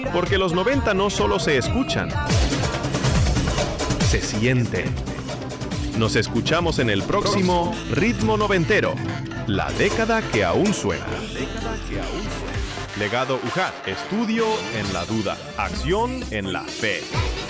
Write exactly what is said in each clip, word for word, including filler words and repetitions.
Porque los noventa no solo se escuchan, se sienten. Nos escuchamos en el próximo Ritmo Noventero, la década que aún suena. Legado U J A T, estudio en la duda, acción en la fe.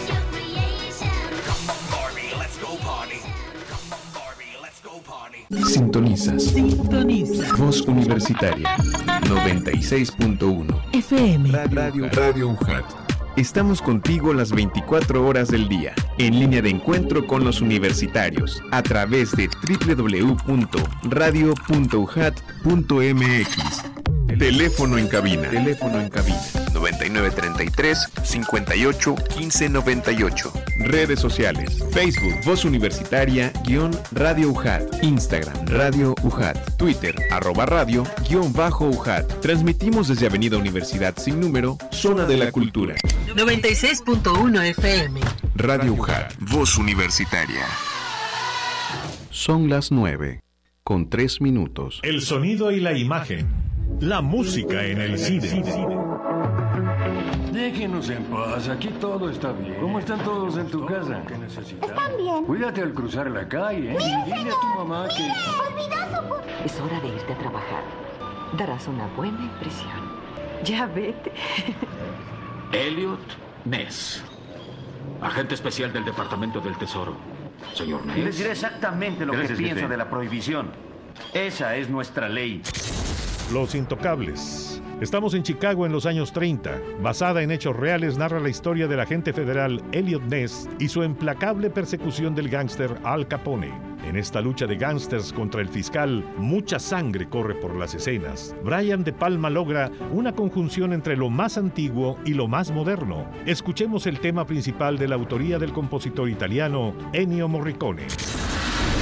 Sintonizas. Sintoniza. Voz Universitaria noventa y seis punto uno F M. Radio, Radio U J A T. Estamos contigo las veinticuatro horas del día, en línea de encuentro con los universitarios, a través de doble u doble u doble u punto radio punto u j a t punto m x. Teléfono en cabina. Teléfono en cabina. noventa y nueve treinta y tres, cincuenta y ocho, quince noventa y ocho. Redes sociales. Facebook, Voz Universitaria, guión Radio U J A T. Instagram, Radio U J A T. Twitter, arroba radio, guión bajo U J A T. Transmitimos desde Avenida Universidad sin número, Zona de la Cultura. noventa y seis punto uno F M. Radio U J A T. Voz Universitaria. Son las nueve, con tres minutos. El sonido y la imagen. La música en el cine. Déjenos en paz, aquí todo está bien. ¿Cómo están todos en tu casa? ¿Qué necesitan? Están bien. Cuídate al cruzar la calle, ¿eh? Mire, Dile señor, a tu mamá que... mire, olvidó su... Es hora de irte a trabajar. Darás una buena impresión. Ya vete. Elliot Ness, agente especial del Departamento del Tesoro. Señor Ness. Les diré exactamente lo Gracias, que pienso jefe. de la prohibición. Esa es nuestra ley. Los Intocables. Estamos en Chicago en los años treinta. Basada en hechos reales, narra la historia del agente federal Elliot Ness y su implacable persecución del gángster Al Capone. En esta lucha de gángsters contra el fiscal, mucha sangre corre por las escenas. Brian De Palma logra una conjunción entre lo más antiguo y lo más moderno. Escuchemos el tema principal de la autoría del compositor italiano Ennio Morricone.